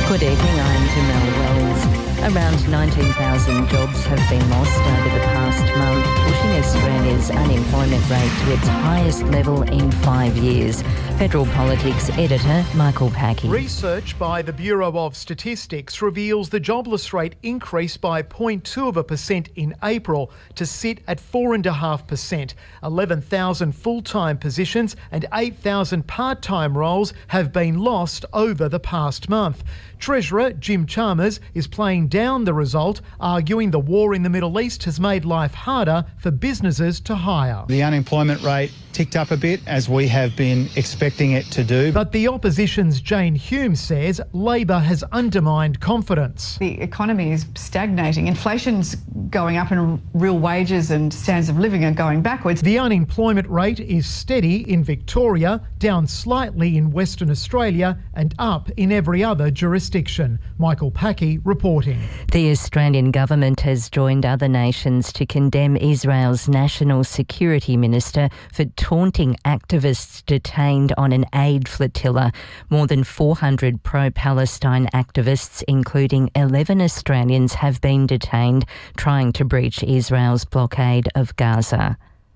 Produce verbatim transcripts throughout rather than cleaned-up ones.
Good evening, I'm Jamelle Wells. Around nineteen thousand jobs have been lost over the past month, pushing Australia's unemployment rate to its highest level in five years. Federal Politics editor Michael Packey. Research by the Bureau of Statistics reveals the jobless rate increased by zero point two of a percent in April to sit at four point five percent. eleven thousand full-time positions and eight thousand part-time roles have been lost over the past month. Treasurer Jim Chalmers is playing down the result, arguing the war in the Middle East has made life harder for businesses to hire. The unemployment rate ticked up a bit, as we have been expecting it to do. But the opposition's Jane Hume says Labor has undermined confidence. The economy is stagnating. Inflation's going up and real wages and standards of living are going backwards. The unemployment rate is steady in Victoria, down slightly in Western Australia and up in every other jurisdiction. Michael Packey reporting. The Australian government has joined other nations to condemn Israel's National Security Minister for taunting activists detained on an aid flotilla. More than four hundred pro-Palestine activists, including eleven Australians, have been detained trying to breach Israel's blockade of Gaza.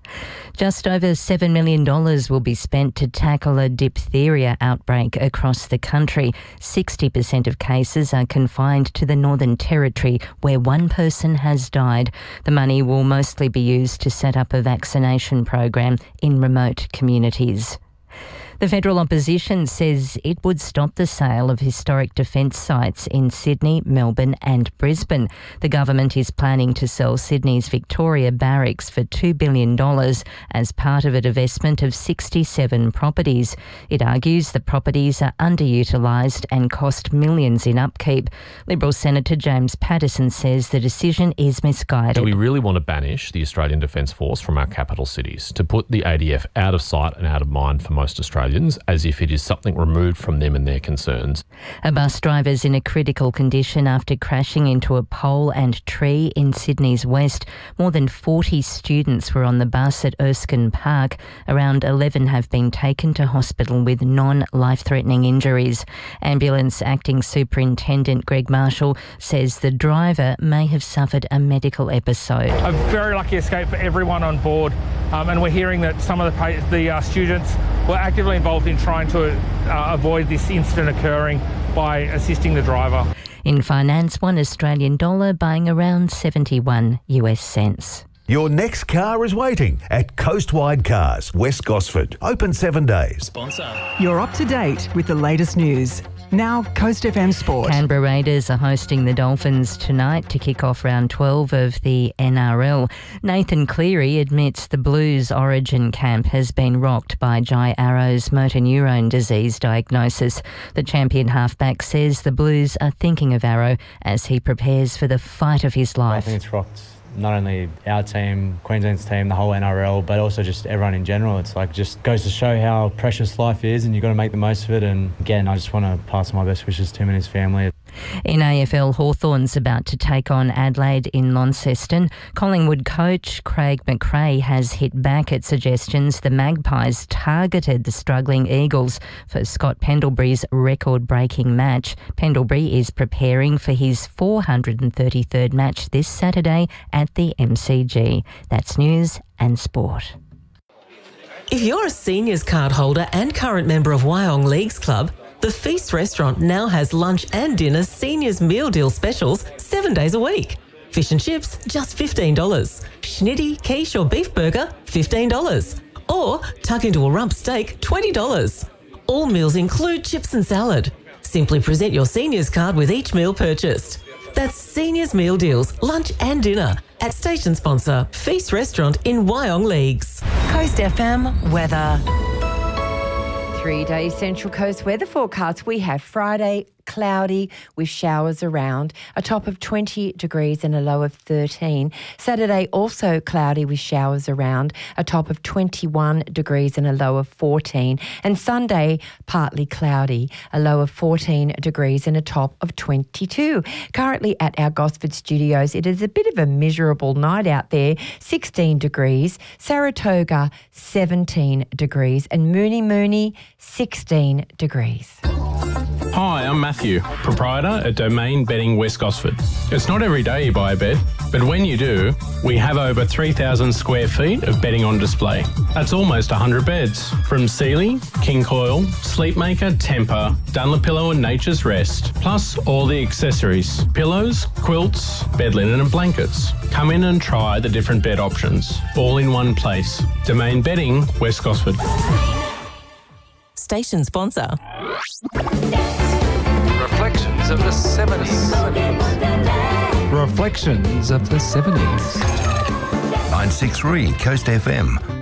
Just over seven million dollars will be spent to tackle a diphtheria outbreak across the country. sixty percent of cases are confined to the Northern Territory, where one person has died. The money will mostly be used to set up a vaccination program in remote communities. The federal opposition says it would stop the sale of historic defence sites in Sydney, Melbourne and Brisbane. The government is planning to sell Sydney's Victoria Barracks for two billion dollars as part of a divestment of sixty-seven properties. It argues the properties are underutilised and cost millions in upkeep. Liberal Senator James Paterson says the decision is misguided. We really want to banish the Australian Defence Force from our capital cities, to put the A D F out of sight and out of mind for most Australians, as if it is something removed from them and their concerns. A bus driver is in a critical condition after crashing into a pole and tree in Sydney's west. More than forty students were on the bus at Erskine Park. Around eleven have been taken to hospital with non-life-threatening injuries. Ambulance Acting Superintendent Greg Marshall says the driver may have suffered a medical episode. A very lucky escape for everyone on board, um, and we're hearing that some of the, the uh, students were actively involved in trying to uh, avoid this incident occurring by assisting the driver. In finance, one Australian dollar buying around seventy-one US cents. Your next car is waiting at Coastwide Cars, West Gosford. Open seven days. Sponsor. You're up to date with the latest news. Now, Coast F M Sport. Canberra Raiders are hosting the Dolphins tonight to kick off round twelve of the N R L. Nathan Cleary admits the Blues Origin camp has been rocked by Jai Arrow's motor neurone disease diagnosis. The champion halfback says the Blues are thinking of Arrow as he prepares for the fight of his life. I think it's rocked not only our team, Queensland's team, the whole N R L, but also just everyone in general. It's like just goes to show how precious life is, and you've got to make the most of it. And again, I just want to pass my best wishes to him and his family. In A F L, Hawthorn's about to take on Adelaide in Launceston. Collingwood coach Craig McRae has hit back at suggestions the Magpies targeted the struggling Eagles for Scott Pendlebury's record-breaking match. Pendlebury is preparing for his four hundred thirty-third match this Saturday at the M C G. That's news and sport. If you're a seniors card holder and current member of Wyong Leagues Club, the Feast Restaurant now has lunch and dinner seniors meal deal specials seven days a week. Fish and chips, just fifteen dollars. Schnitty, quiche or beef burger, fifteen dollars. Or tuck into a rump steak, twenty dollars. All meals include chips and salad. Simply present your seniors card with each meal purchased. That's Seniors Meal Deals, lunch and dinner at station sponsor Feast Restaurant in Wyong Leagues. Coast F M weather. Three-day Central Coast weather forecast. We have Friday cloudy with showers around, a top of twenty degrees and a low of thirteen. Saturday also cloudy with showers around, a top of twenty-one degrees and a low of fourteen. And Sunday partly cloudy, a low of fourteen degrees and a top of twenty-two. Currently at our Gosford studios, it is a bit of a miserable night out there, sixteen degrees, Saratoga seventeen degrees and Mooney Mooney sixteen degrees. Hi, I'm Matthew, proprietor at Domain Bedding West Gosford. It's not every day you buy a bed, but when you do, we have over three thousand square feet of bedding on display. That's almost one hundred beds, from Sealy, King Coil, Sleepmaker, Tempur, Dunlopillow and Nature's Rest, plus all the accessories, pillows, quilts, bed linen and blankets. Come in and try the different bed options, all in one place. Domain Bedding, West Gosford. Station sponsor. Reflections of the seventies. Reflections of the seventies. nine six three Coast F M.